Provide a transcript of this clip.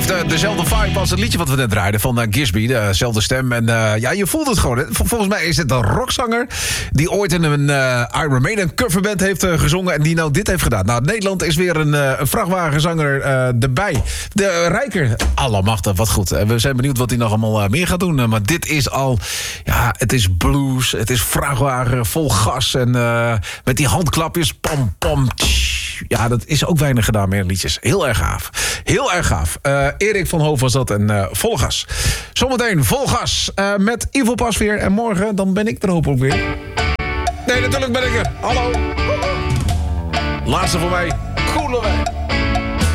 heeft dezelfde vibe als het liedje wat we net draaiden van Gisby. Dezelfde stem. En je voelt het gewoon. Volgens mij is het een rockzanger die ooit in een Iron Maiden coverband heeft gezongen en die nou dit heeft gedaan. Nou, Nederland is weer een vrachtwagenzanger erbij. De Rijker. Allemachtig, wat goed. We zijn benieuwd wat hij nog allemaal meer gaat doen. Maar dit is al, het is blues. Het is vrachtwagen vol gas. En met die handklapjes. Pam, pam, tsch. Ja, dat is ook weinig gedaan meer liedjes. Heel erg gaaf. Heel erg gaaf. Erik van Hoof was dat en vol gas. Zometeen vol gas met Ivo Pasveer. En morgen, dan ben ik er hopelijk weer. Nee, natuurlijk ben ik er. Hallo. Laatste voor mij. Koelewijn.